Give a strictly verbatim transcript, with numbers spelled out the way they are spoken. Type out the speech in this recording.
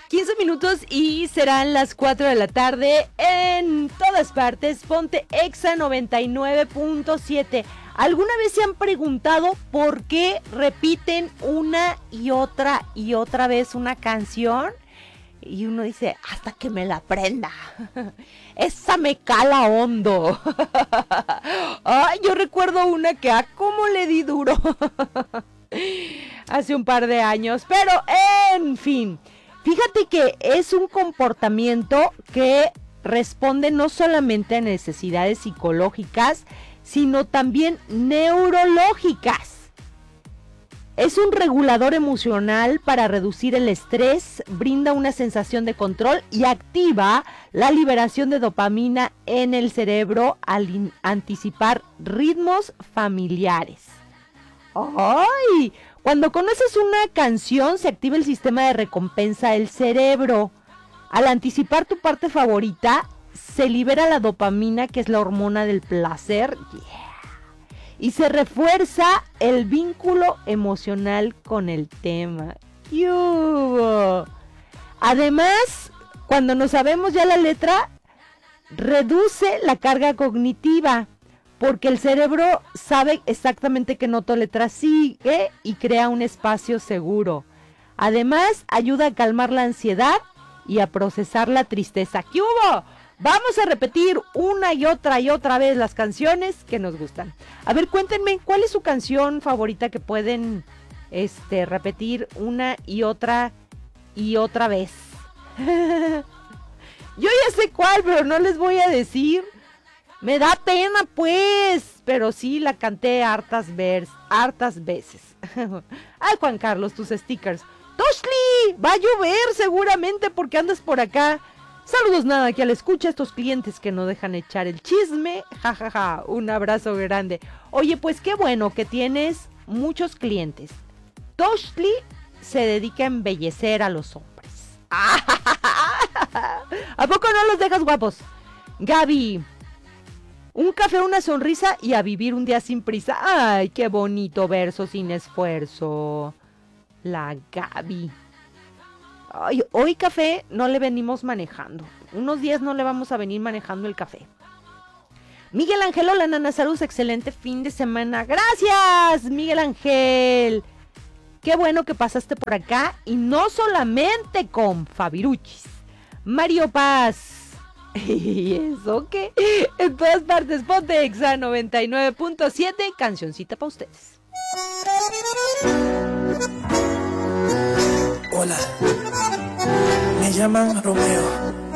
quince minutos y serán las cuatro de la tarde en todas partes. Ponte Exa noventa y nueve punto siete. ¿Alguna vez se han preguntado por qué repiten una y otra y otra vez una canción? Y uno dice, hasta que me la aprenda. Esa me cala hondo. Ay, yo recuerdo una que a cómo le di duro. Hace un par de años. Pero, en fin. Fíjate que es un comportamiento que responde no solamente a necesidades psicológicas, sino también neurológicas. Es un regulador emocional para reducir el estrés, brinda una sensación de control y activa la liberación de dopamina en el cerebro al in- anticipar ritmos familiares. ¡Ay! Cuando conoces una canción se activa el sistema de recompensa del cerebro. Al anticipar tu parte favorita, se libera la dopamina, que es la hormona del placer. Yeah. Y se refuerza el vínculo emocional con el tema. ¿Qué hubo? Además, cuando no sabemos ya la letra, reduce la carga cognitiva, porque el cerebro sabe exactamente qué nota letra sigue y crea un espacio seguro. Además, ayuda a calmar la ansiedad y a procesar la tristeza. ¿Qué hubo? Vamos a repetir una y otra y otra vez las canciones que nos gustan. A ver, cuéntenme, ¿cuál es su canción favorita que pueden este, repetir una y otra y otra vez? Yo ya sé cuál, pero no les voy a decir. Me da pena, pues. Pero sí, la canté hartas, vers, hartas veces. Ay, Juan Carlos, tus stickers. ¡Toshli! Va a llover seguramente porque andas por acá. Saludos nada aquí al escucha, estos clientes que no dejan echar el chisme. Ja, ja, ja. Un abrazo grande. Oye, pues qué bueno que tienes muchos clientes. Toshli se dedica a embellecer a los hombres. ¿A poco no los dejas guapos? Gaby, un café, una sonrisa y a vivir un día sin prisa. Ay, qué bonito verso sin esfuerzo. La Gaby. Ay, hoy café no le venimos manejando. Unos días no le vamos a venir manejando el café. Miguel Ángel, hola Nana, saludos, excelente fin de semana. Gracias, Miguel Ángel. Qué bueno que pasaste por acá y no solamente con Fabiruchis. Mario Paz. ¿Y eso qué? En todas partes, ponte Exa noventa y nueve punto siete, cancioncita para ustedes. Hola, me llaman Romeo.